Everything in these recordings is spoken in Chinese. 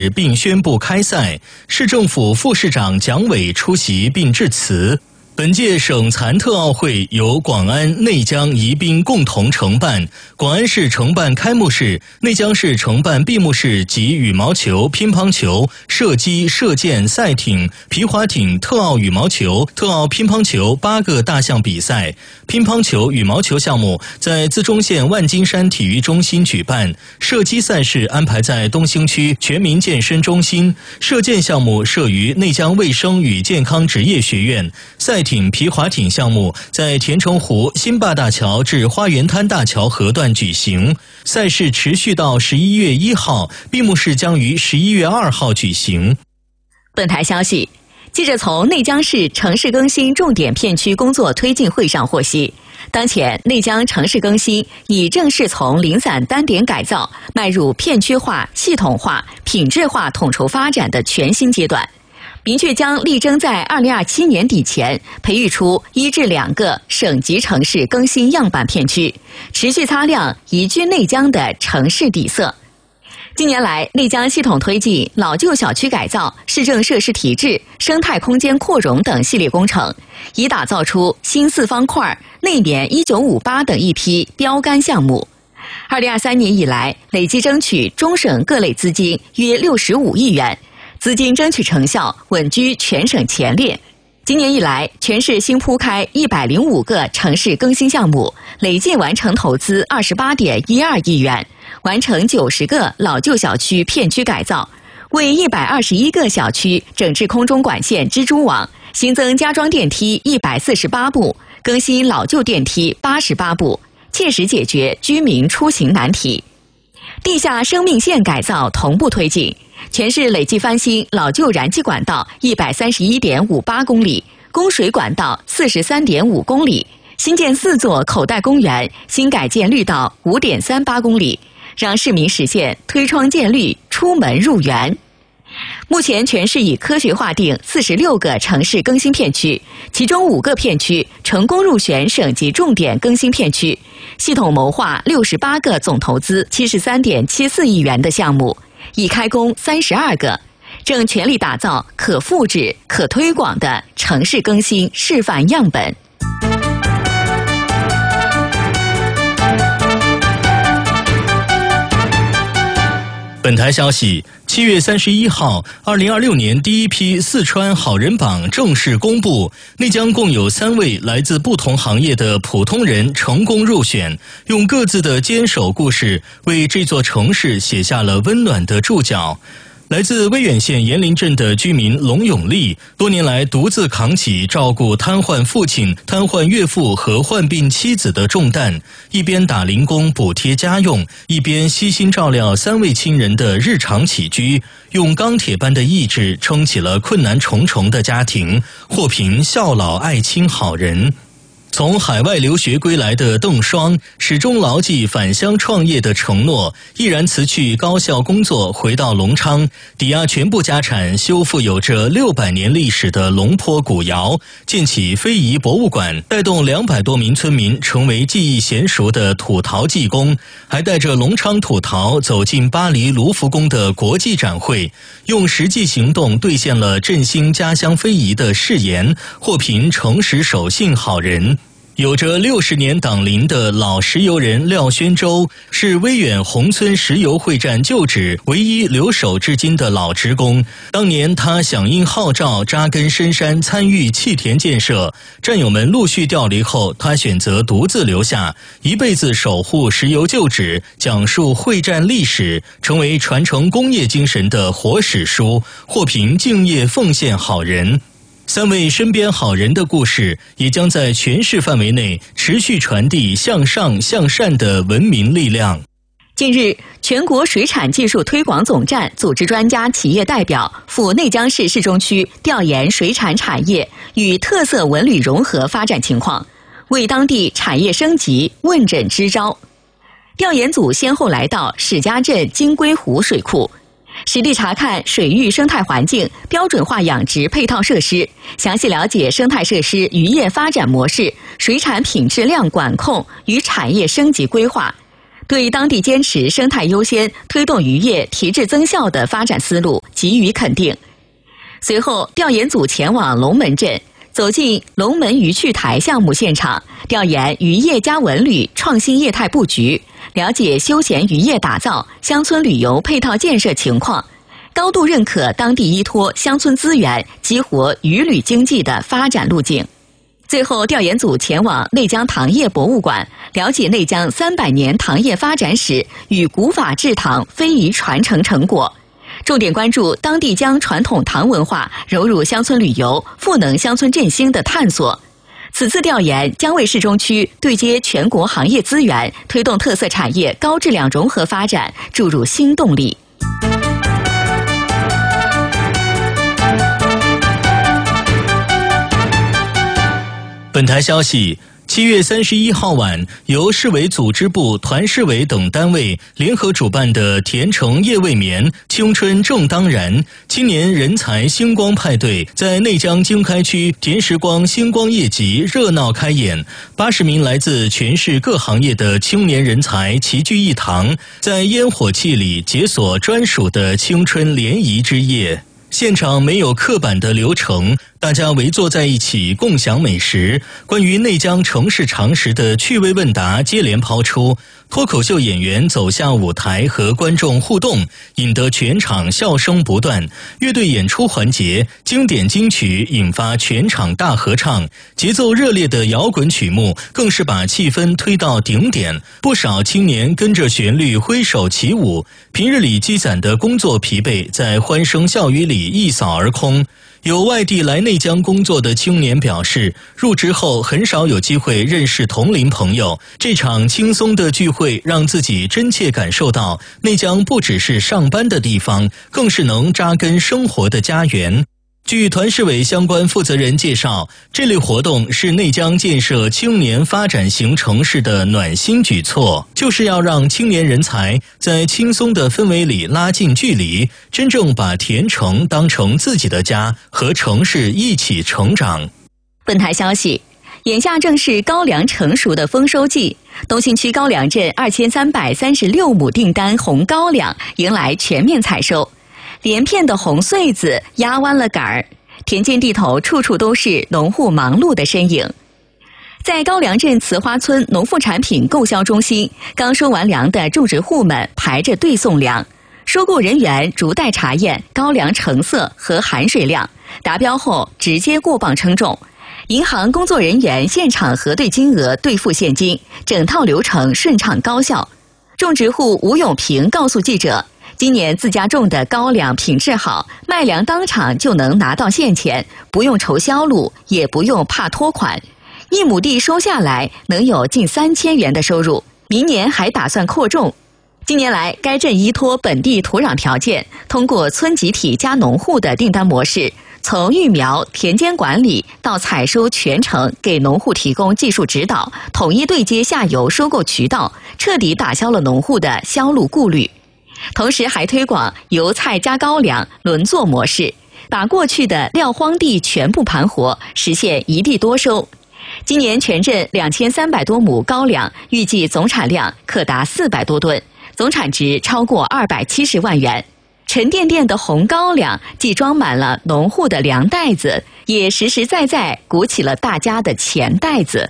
并宣布开赛，市政府副市长蒋伟出席并致辞。本届省残特奥会由广安、内江、宜宾共同承办，广安市承办开幕式，内江市承办闭幕式及羽毛球、乒乓球、射击、射箭、赛艇、皮划艇、特奥羽毛球、特奥乒乓球8个大项比赛。乒乓球、羽毛球项目在资中县万金山体育中心举办，射击赛事安排在东兴区全民健身中心，射箭项目设于内江卫生与健康职业学院，赛艇、皮划艇项目在田城湖新坝大桥至花园滩大桥河段举行，赛事持续到11月1号，闭幕式将于11月2号举行。 本台消息，记者从内江市城市更新重点片区工作推进会上获悉，当前内江城市更新已正式从零散单点改造迈入片区化、系统化、品质化统筹发展的全新阶段，明确将力争在2027年底前培育出1至2个省级城市更新样板片区，持续擦亮宜居内江的城市底色。近年来，内江系统推进老旧小区改造、市政设施提质、生态空间扩容等系列工程，已打造出新4方块、内联1958等一批标杆项目。2023年以来，累计争取中省各类资金约65亿元，资金争取成效稳居全省前列。今年以来，全市新铺开105个城市更新项目，累计完成投资28.12亿元，完成90个老旧小区片区改造，为121个小区整治空中管线蜘蛛网，新增加装电梯148部，更新老旧电梯88部，切实解决居民出行难题。地下生命线改造同步推进，全市累计翻新老旧燃气管道131.58公里，供水管道43.5公里，新建4座口袋公园，新改建绿道5.38公里，让市民实现推窗见绿、出门入园。目前全市已科学划定46个城市更新片区，其中5个片区成功入选省级重点更新片区，系统谋划68个总投资73.74亿元的项目，已开工32个，正全力打造可复制、可推广的城市更新示范样本。 本台消息，7月31号，2026年第一批四川好人榜正式公布，内江共有3位来自不同行业的普通人成功入选，用各自的坚守故事，为这座城市写下了温暖的注脚。来自威远县岩林镇的居民龙永利，多年来独自扛起照顾瘫痪父亲、瘫痪岳父和患病妻子的重担，一边打零工补贴家用，一边悉心照料3位亲人的日常起居，用钢铁般的意志撑起了困难重重的家庭，获评孝老爱亲好人。从海外留学归来的邓双，始终牢记返乡创业的承诺，毅然辞去高校工作，回到隆昌，抵押全部家产修复有着600年历史的龙坡古窑，建起非遗博物馆，带动200多名村民成为技艺娴熟的土陶技工，还带着隆昌土陶走进巴黎卢浮宫的国际展会，用实际行动兑现了振兴家乡非遗的誓言，获评诚实守信好人。有着60年党龄的老石油人廖宣洲，是威远宏村石油会战旧址唯一留守至今的老职工。当年他响应号召扎根深山，参与弃田建设，战友们陆续调离后，他选择独自留下，一辈子守护石油旧址，讲述会战历史，成为传承工业精神的活史书，获评敬业奉献好人。3位身边好人的故事，也将在全市范围内持续传递向上向善的文明力量。 近日，全国水产技术推广总站组织专家企业代表赴内江市市中区调研水产产业与特色文旅融合发展情况，为当地产业升级问诊支招。调研组先后来到史家镇金龟湖水库，实地查看水域生态环境、标准化养殖配套设施，详细了解生态设施渔业发展模式、水产品质量管控与产业升级规划， 对当地坚持生态优先、推动渔业提质增效的发展思路给予肯定。随后，调研组前往龙门镇，走进龙门渔趣台项目现场，调研渔业加文旅创新业态布局，了解休闲渔业打造、乡村旅游配套建设情况，高度认可当地依托乡村资源激活渔旅经济的发展路径。最后，调研组前往内江糖业博物馆，了解内江300年糖业发展史与古法制糖非遗传承成果，重点关注当地将传统糖文化融入乡村旅游、赋能乡村振兴的探索。此次调研将为市中区对接全国行业资源，推动特色产业高质量融合发展注入新动力。 本台消息，7月31号晚，由市委组织部、团市委等单位联合主办的甜橙夜未眠、青春正当然青年人才星光派对在内江经开区甜时光星光夜集热闹开演。80名来自全市各行业的青年人才齐聚一堂，在烟火气里解锁专属的青春联谊之夜。现场没有刻板的流程，大家围坐在一起共享美食。关于内江城市常识的趣味问答接连抛出，脱口秀演员走下舞台和观众互动，引得全场笑声不断。乐队演出环节，经典金曲引发全场大合唱，节奏热烈的摇滚曲目更是把气氛推到顶点。不少青年跟着旋律挥手起舞，平日里积攒的工作疲惫在欢声笑语里一扫而空。有外地来内江工作的青年表示，入职后很少有机会认识同龄朋友，这场轻松的聚会让自己真切感受到内江不只是上班的地方，更是能扎根生活的家园。据团市委相关负责人介绍，这类活动是内江建设青年发展型城市的暖心举措，就是要让青年人才在轻松的氛围里拉近距离，真正把甜橙当成自己的家，和城市一起成长。 本台消息，眼下正是高粱成熟的丰收季，东兴区高粱镇2336亩订单红高粱迎来全面采收。连片的红穗子压弯了杆儿，田间地头处处都是农户忙碌的身影。在高粱镇慈花村农副产品购销中心，刚收完粮的种植户们排着队送粮，收购人员逐袋查验高粱成色和含水量，达标后直接过磅称重。银行工作人员现场核对金额，兑付现金，整套流程顺畅高效。种植户吴永平告诉记者，今年自家种的高粱品质好，卖粮当场就能拿到现钱，不用愁销路，也不用怕拖款。1亩地收下来能有近3000元的收入，明年还打算扩种。近年来，该镇依托本地土壤条件，通过村集体加农户的订单模式，从育苗、田间管理到采收全程给农户提供技术指导，统一对接下游收购渠道，彻底打消了农户的销路顾虑。同时还推广油菜加高粱轮作模式，把过去的撂荒地全部盘活，实现一地多收。今年全镇2300多亩高粱，预计总产量可达400多吨，总产值超过270万元。沉甸甸的红高粱既装满了农户的粮袋子，也实实在在鼓起了大家的钱袋子。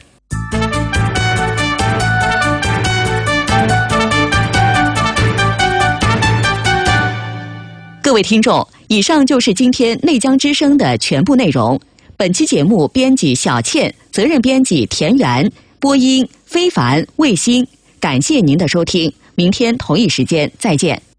各位听众，以上就是今天内江之声的全部内容。本期节目编辑小倩，责任编辑田园，播音非凡、卫星。感谢您的收听，明天同一时间再见。